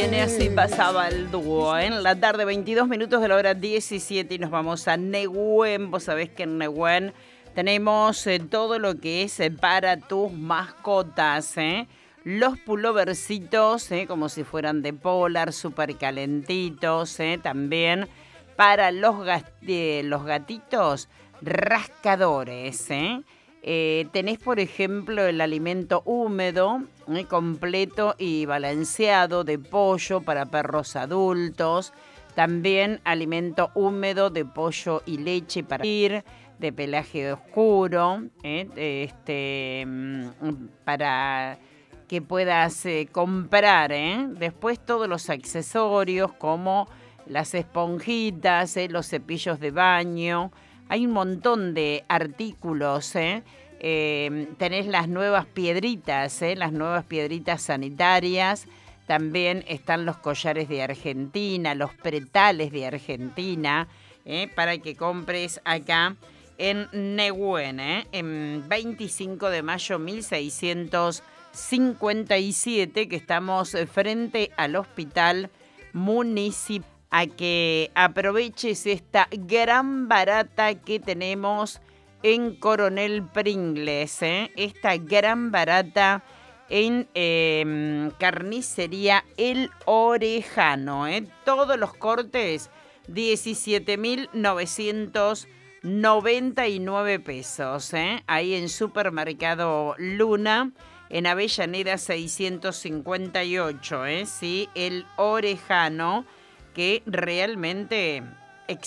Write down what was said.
viene, así pasaba el dúo, ¿eh? En la tarde, 22 minutos de la hora 17 y nos vamos a Nehuen. Vos sabés que en Nehuen tenemos todo lo que es para tus mascotas, ¿eh? Los puloversitos, como si fueran de polar, súper calentitos, también para los gatitos, rascadores, tenés, por ejemplo, el alimento húmedo, completo y balanceado de pollo para perros adultos. También alimento húmedo de pollo y leche para ir, de pelaje oscuro, para que puedas comprar. Después todos los accesorios como las esponjitas, los cepillos de baño. Hay un montón de artículos, tenés las nuevas piedritas, las nuevas piedritas sanitarias. También están los collares de Argentina, los pretales de Argentina, para que compres acá en Nehuen, en 25 de mayo 1657, que estamos frente al Hospital Municipal. A que aproveches esta gran barata que tenemos en Coronel Pringles, esta gran barata en carnicería El Orejano, todos los cortes 17.999 pesos, ahí en Supermercado Luna, en Avellaneda 658, sí, El Orejano, que realmente